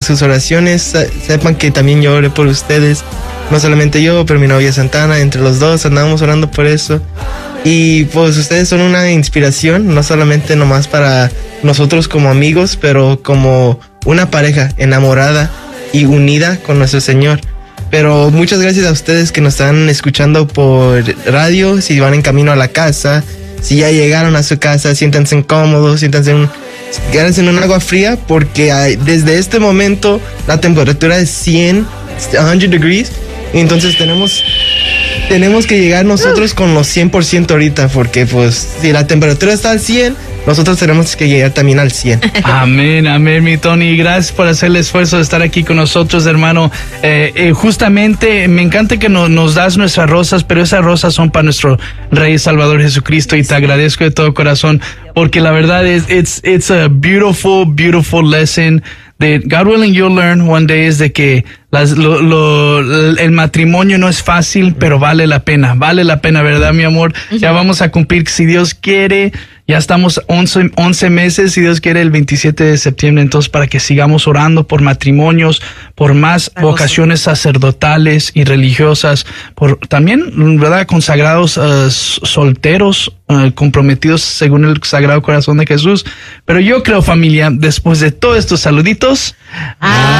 sus oraciones, sepan que también yo oré por ustedes. No solamente yo, pero mi novia Santana, entre los dos andamos orando por eso. Y pues ustedes son una inspiración, no solamente nomás para nosotros como amigos, pero como una pareja enamorada y unida con nuestro Señor. Pero muchas gracias a ustedes que nos están escuchando por radio, si van en camino a la casa, si ya llegaron a su casa, siéntanse cómodos, quédense en un agua fría, porque desde este momento la temperatura es 100 degrees, y entonces tenemos que llegar nosotros con los 100% ahorita, porque pues si la temperatura está al 100, nosotros tenemos que llegar también al 100. Amén, amén, mi Tony. Gracias por hacer el esfuerzo de estar aquí con nosotros, hermano. Justamente me encanta que nos das nuestras rosas, pero esas rosas son para nuestro Rey Salvador Jesucristo, y te agradezco de todo corazón, porque la verdad es it's a beautiful, beautiful lesson that God willing you'll learn one day, es de que el matrimonio no es fácil, pero vale la pena, ¿verdad, mi amor? Ya vamos a cumplir, si Dios quiere, ya estamos 11 meses, si Dios quiere, el 27 de septiembre, entonces para que sigamos orando por matrimonios, por más vocaciones sacerdotales y religiosas, por también, ¿verdad?, consagrados solteros, comprometidos según el Sagrado Corazón de Jesús. Pero yo creo, familia, después de todos estos saluditos,